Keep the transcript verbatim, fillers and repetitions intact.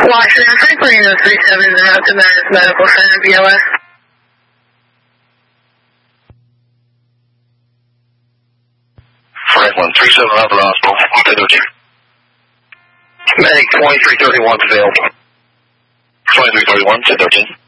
Washington, Franklin, three seven is out to Madison Medical Center, B L S. Franklin, three seven out to the hospital, ten thirteen. Medic twenty-three thirty-one available. twenty-three thirty-one, ten thirteen.